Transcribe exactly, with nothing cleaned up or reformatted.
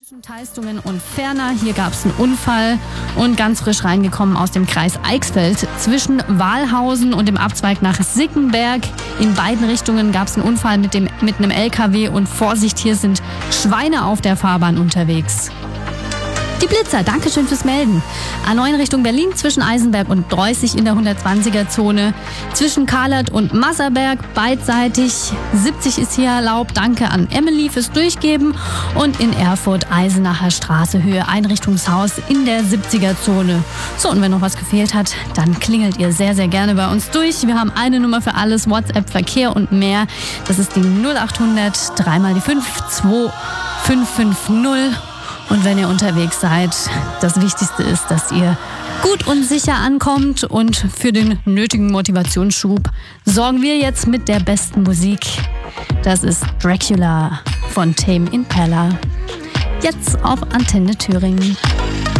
Zwischen Teistungen und Ferner, hier gab es einen Unfall und ganz frisch reingekommen aus dem Kreis Eichsfeld. Zwischen Wahlhausen und dem Abzweig nach Sickenberg. In beiden Richtungen gab es einen Unfall mit, dem, mit einem L K W und Vorsicht, hier sind Schweine auf der Fahrbahn unterwegs. Die Blitzer, Dankeschön fürs Melden. A neun Richtung Berlin zwischen Eisenberg und Dreußig in der hundertzwanziger-Zone. Zwischen Karlert und Masserberg beidseitig. siebzig ist hier erlaubt. Danke an Emily fürs Durchgeben. Und in Erfurt Eisenacher Straße Höhe Einrichtungshaus in der siebziger-Zone. So, und wenn noch was gefehlt hat, dann klingelt ihr sehr, sehr gerne bei uns durch. Wir haben eine Nummer für alles, WhatsApp, Verkehr und mehr. Das ist die null achthundert drei mal die fünf zwei fünf fünf null. Und wenn ihr unterwegs seid, das Wichtigste ist, dass ihr gut und sicher ankommt. Und für den nötigen Motivationsschub sorgen wir jetzt mit der besten Musik. Das ist Dracula von Tame Impala. Jetzt auf Antenne Thüringen.